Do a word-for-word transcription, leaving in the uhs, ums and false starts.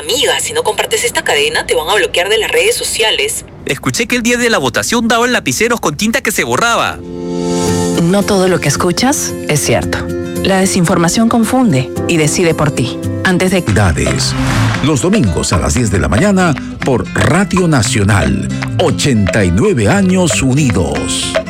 Amiga, si no compartes esta cadena, te van a bloquear de las redes sociales. Escuché que el día de la votación daban lapiceros con tinta que se borraba. No todo lo que escuchas es cierto. La desinformación confunde y decide por ti. Antes de... Los domingos a las diez de la mañana por Radio Nacional. ochenta y nueve años unidos.